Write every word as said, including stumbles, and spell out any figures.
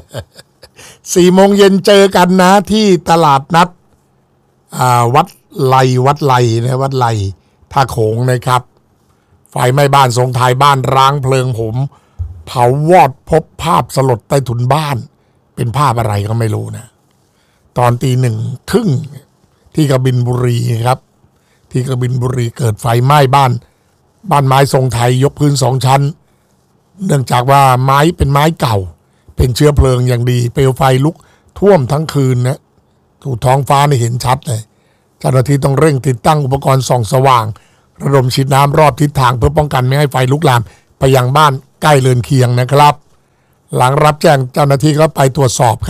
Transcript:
สี่โมงเย็นเจอกันนะที่ตลาดนัดวัดไลวัดไลนะวัดไลท่าโขงนะครับไฟไหม้บ้านทรงไทยบ้านร้างเพลิงโหมเผาวอดพบภาพสลดใต้ถุนบ้านเป็นภาพอะไรก็ไม่รู้นะตอนตีหนึ่งครึ่งที่กบินบุรีครับที่กบินบุรีเกิดไฟไหม้บ้านบ้านไม้ทรงไทยยกพื้นสองชั้นเนื่องจากว่าไม้เป็นไม้เก่าเป็นเชื้อเพลิงอย่างดีเปลวไฟลุกท่วมทั้งคืนนะถูกท้องฟ้านี่เห็นชัดเลยเจ้าหน้าที่ต้องเร่งติดตั้งอุปกรณ์ส่องสว่างระดมฉีดน้ำรอบทิศทางเพื่อป้องกันไม่ให้ไฟลุกลามไปยังบ้านใกล้เรือนเคียงนะครับหลังรับแจ้งเจ้าหน้าที่ก็ไปตรวจสอบ